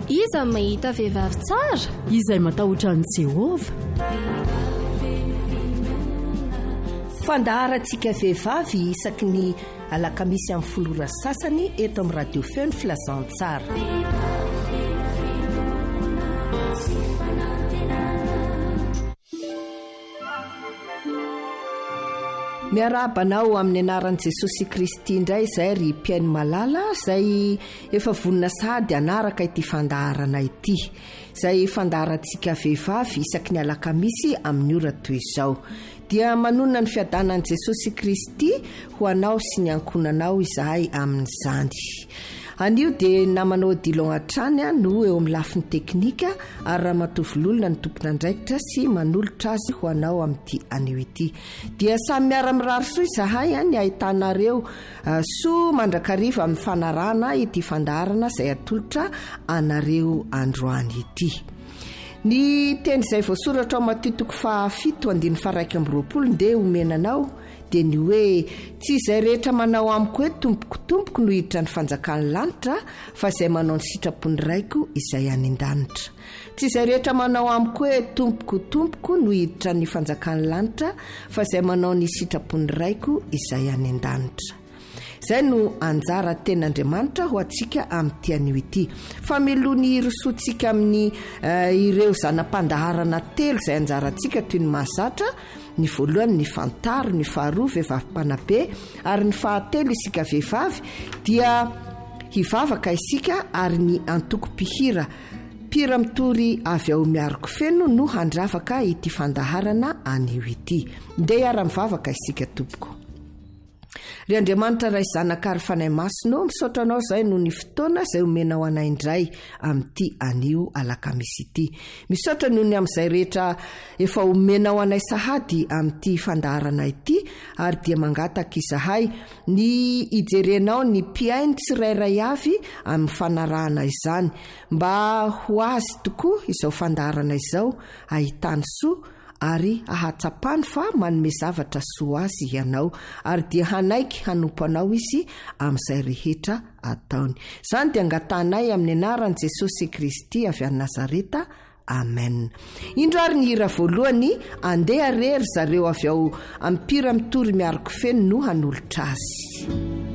iza mahita vehivavy tsara izay matahotra ny Jehova. Fandaharantsika vehivavy isaky ny alakamisy amin'ny folora sasany eto amin'ny radio feo ny filazantsara. Miarabanao amin'ny anaran'i Jesosy Kristy indray izay ry mpiaino malala izay efa vonina sady anaraka ity fandaharana ity. Izay fandaharantsika vehivavy isaky ny alakamisy amin'ny ora toy izao. Dia manonona ny fiadanan'i Jesosy Kristy ho anao sy ny ankonanao izahay amin'izany. Anio dia namanao dilon hatrany no eo amin'ny lafiny teknika ary ramatovololona ny tompona andraikitra sy manolotra azy ho anao amin'ity anio ity. Dia samy miara-mirary soa izahay ny ahitanareo soa mandrakariva amin'ny fanarahana ity fandaharana izay atolotra anareo androany ity. Ny teny izay voasoratra ao Matitoko 7:1-20 dia omenanao dia ny hoe tsy izay rehetra manao amiko hoe tompoko no hiditra ny fanjakan'ny lanitra fa izay manao ny sitrapony raiko izay any an-danitra. Tsy izay rehetra manao amiko hoe tompoko no hiditra ny fanjakan'ny lanitra fa izay manao ny sitrapony raiko izay any an-danitra. Izay no anjara ten'Andriamanitra ho antsika amin'ity anio ity. Fa milony irosoantsika amin'ny ireo zanam-pandaharana telo izay anjarantsika toy ny mahazatra. Ny voalohany ny fantaro, ny faharoa vehivavim-panabe ary ny fahatelo isika vehivavy dia hivavaka isika ary ny antoko-pihira pira mitory avy ao miaroko feno no handravaka ity fandaharana anio ity. Ndeha ara-mivavaka isika tompoko. Ry Andriamanitra ray zanaka ary fanahy masino misaotra anao izay no ny fotoana izay omenao anay indray amin'ity anio alakamisy ity. Misaotra noho ny amin'izay rehetra efa omenao anay sahady amin'ity fandaharana ity ary dia mangataka izahay ny ijerenao ny mpiainy tsirairay avy amin'ny fanarahana izany mba ho azy tokoa izao fandaharana izao ahitany soa ary ahatsapany fa manome zavatra soa azy ianao ary dia hanaiky hanompo anao izy amin'izay rehetra ataony. Izany dia angatanay amin'ny anaran'i Jesosy Kristy avy any Nazareta. Amen. Indro ary ny hira voalohany andeha rery zareo avy ao amin'ny pira mitory miaroko feno no hanolotra azy.